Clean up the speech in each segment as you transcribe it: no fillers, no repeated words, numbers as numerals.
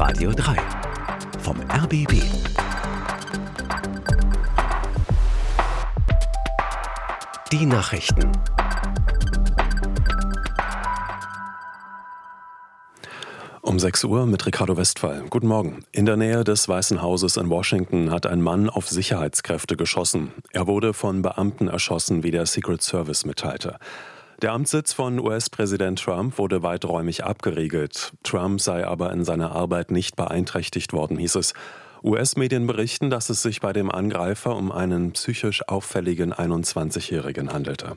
Radio 3 vom RBB. Die Nachrichten. Um 6 Uhr mit Ricardo Westphal. Guten Morgen. In der Nähe des Weißen Hauses in Washington hat ein Mann auf Sicherheitskräfte geschossen. Er wurde von Beamten erschossen, wie der Secret Service mitteilte. Der Amtssitz von US-Präsident Trump wurde weiträumig abgeriegelt. Trump sei aber in seiner Arbeit nicht beeinträchtigt worden, hieß es. US-Medien berichten, dass es sich bei dem Angreifer um einen psychisch auffälligen 21-Jährigen handelte.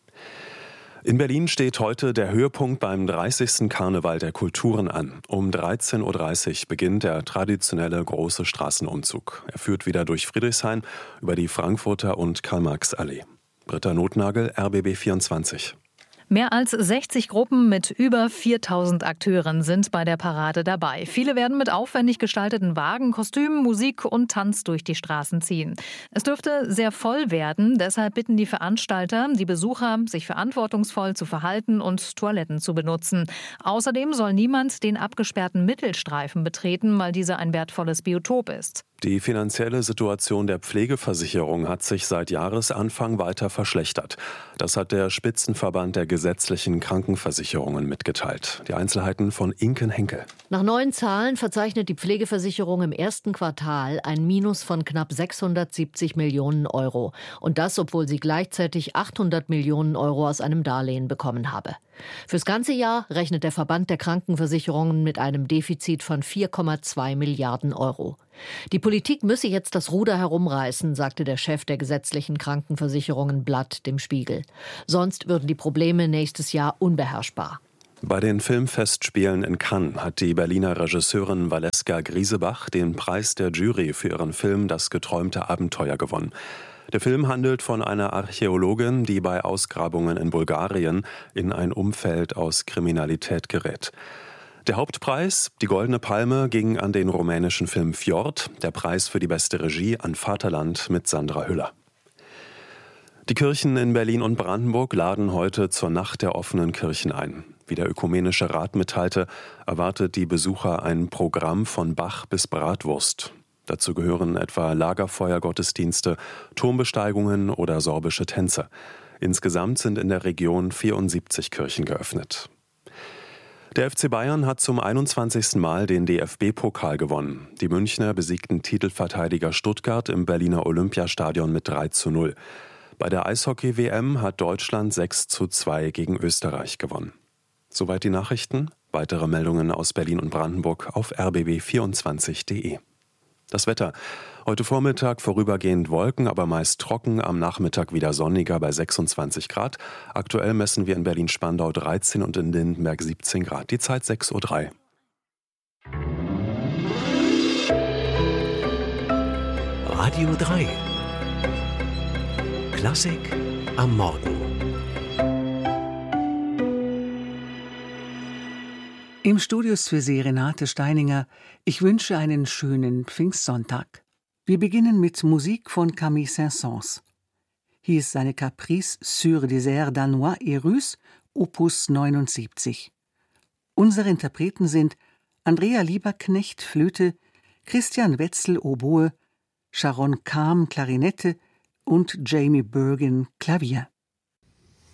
In Berlin steht heute der Höhepunkt beim 30. Karneval der Kulturen an. Um 13.30 Uhr beginnt der traditionelle große Straßenumzug. Er führt wieder durch Friedrichshain über die Frankfurter und Karl-Marx-Allee. Britta Notnagel, RBB 24. Mehr als 60 Gruppen mit über 4.000 Akteuren sind bei der Parade dabei. Viele werden mit aufwendig gestalteten Wagen, Kostümen, Musik und Tanz durch die Straßen ziehen. Es dürfte sehr voll werden, deshalb bitten die Veranstalter die Besucher, sich verantwortungsvoll zu verhalten und Toiletten zu benutzen. Außerdem soll niemand den abgesperrten Mittelstreifen betreten, weil dieser ein wertvolles Biotop ist. Die finanzielle Situation der Pflegeversicherung hat sich seit Jahresanfang weiter verschlechtert. Das hat der Spitzenverband der gesetzlichen Krankenversicherungen mitgeteilt. Die Einzelheiten von Inken Henkel. Nach neuen Zahlen verzeichnet die Pflegeversicherung im ersten Quartal ein Minus von knapp 670 Millionen Euro. Und das, obwohl sie gleichzeitig 800 Millionen Euro aus einem Darlehen bekommen habe. Fürs ganze Jahr rechnet der Verband der Krankenversicherungen mit einem Defizit von 4,2 Milliarden Euro. Die Politik müsse jetzt das Ruder herumreißen, sagte der Chef der gesetzlichen Krankenversicherungen Blatt dem Spiegel. Sonst würden die Probleme nächstes Jahr unbeherrschbar. Bei den Filmfestspielen in Cannes hat die Berliner Regisseurin Valeska Griesebach den Preis der Jury für ihren Film Das geträumte Abenteuer gewonnen. Der Film handelt von einer Archäologin, die bei Ausgrabungen in Bulgarien in ein Umfeld aus Kriminalität gerät. Der Hauptpreis, die Goldene Palme, ging an den rumänischen Film Fjord, der Preis für die beste Regie an Vaterland mit Sandra Hüller. Die Kirchen in Berlin und Brandenburg laden heute zur Nacht der offenen Kirchen ein. Wie der Ökumenische Rat mitteilte, erwartet die Besucher ein Programm von Bach bis Bratwurst. Dazu gehören etwa Lagerfeuergottesdienste, Turmbesteigungen oder sorbische Tänze. Insgesamt sind in der Region 74 Kirchen geöffnet. Der FC Bayern hat zum 21. Mal den DFB-Pokal gewonnen. Die Münchner besiegten Titelverteidiger Stuttgart im Berliner Olympiastadion mit 3:0. Bei der Eishockey-WM hat Deutschland 6:2 gegen Österreich gewonnen. Soweit die Nachrichten. Weitere Meldungen aus Berlin und Brandenburg auf rbb24.de. Das Wetter. Heute Vormittag vorübergehend Wolken, aber meist trocken, am Nachmittag wieder sonniger bei 26 Grad. Aktuell messen wir in Berlin-Spandau 13 und in Lindenberg 17 Grad. Die Zeit 6:03 Uhr. Radio 3. Klassik am Morgen. Im Studio ist für Sie Renate Steininger. Ich wünsche einen schönen Pfingstsonntag. Wir beginnen mit Musik von Camille Saint-Saëns. Hier ist seine Caprice sur des airs danois et russes, Opus 79. Unsere Interpreten sind Andrea Lieberknecht, Flöte, Christian Wetzel, Oboe, Sharon Kam, Klarinette und Jamie Bergen, Klavier.